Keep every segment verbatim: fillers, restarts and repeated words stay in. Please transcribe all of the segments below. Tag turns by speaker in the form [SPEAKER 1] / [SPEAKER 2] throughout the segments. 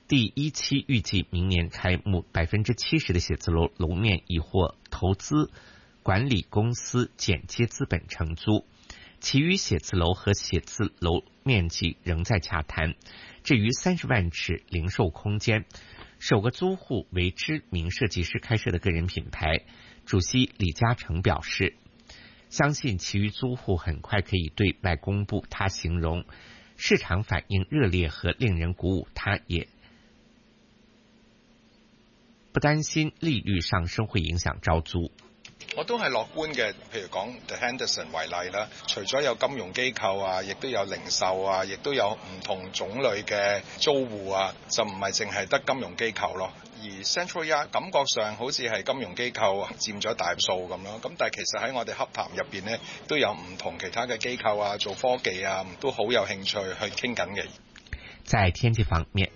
[SPEAKER 1] 第一期预计明年开幕，百分之七十的写字楼楼面已获投资管理公司间接资本承租，其余写字楼和写字楼面积仍在洽谈。至于三十万尺零售空间，首个租户为知名设计师开设的个人品牌，主席李嘉诚表示，相信其余租户很快可以对外公布。他形容市场反应热烈和令人鼓舞，他也不擔心利率上升會影響招租。
[SPEAKER 2] 我都係樂觀嘅，譬如講 The Henderson 為例啦，除咗有金融機構啊，亦都有零售啊，亦都有唔同種類嘅租戶啊，就唔係淨係得金融機構咯。而 Central Yard 感覺上好似係金融機構佔咗大數咁咯，咁但係其實喺我哋洽談入邊呢，都有唔同其他嘅機構啊，做科技啊，都好有興趣去傾緊嘅。
[SPEAKER 1] 在天氣方面，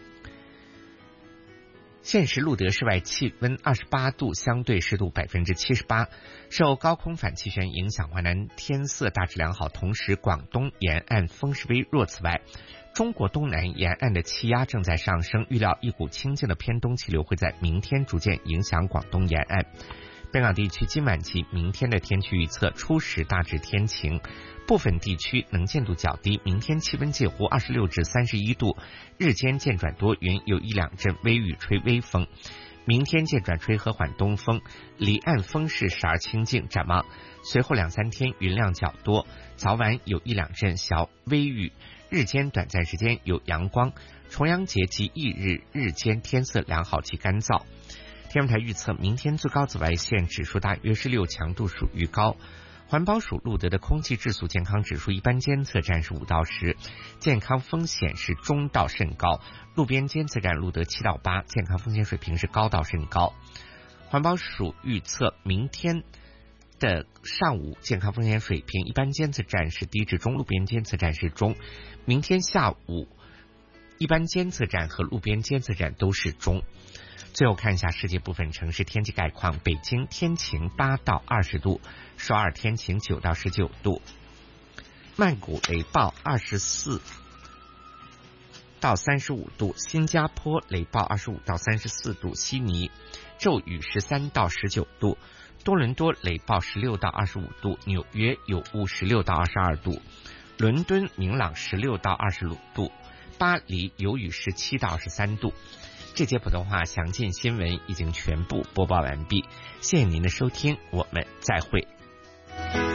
[SPEAKER 1] 現時錄得室外氣溫二十八度，相對濕度百分之七十八。受高空反氣旋影響，華南天色大致良好，同時廣東沿岸風勢微弱。此外，中國東南沿岸的氣壓正在上升，預料一股清勁的偏東氣流會在明天逐漸影響廣東沿岸。本港地區今晚及明天的天氣預測：初時大致天晴，部分地區能見度較低，明天氣溫介乎二十六至三十一度，日間漸轉多雲，有一兩陣微雨，吹微風。明天漸轉吹和緩東風，離岸風勢時而清勁。展望隨後兩三天雲量較多，早晚有一兩陣小微雨，日間短暫時間有陽光。重陽節及翌日日間天色良好及乾燥。天文台預測明天最高紫外線指數大約是六，強度屬於高。環保署錄得的空氣質素健康指數一般監測站是五到十，健康風險是中到甚高；路邊監測站錄得七到八，健康風險水平是高到甚高。環保署預測明天的上午健康風險水平，一般監測站是低至中，路邊監測站是中；明天下午一般監測站和路邊監測站都是中。最後看一下世界部分城市天氣概況：北京天晴八到二十度，首爾天晴九到十九度，曼谷雷暴二十四到三十五度，新加坡雷暴二十五到三十四度，悉尼骤雨十三到十九度，多伦多雷暴十六到二十五度，纽约有雾十六到二十二度，伦敦明朗十六到二十五度，巴黎有雨十七到二十三度。这节普通话详尽新闻已经全部播报完毕，谢谢您的收听，我们再会。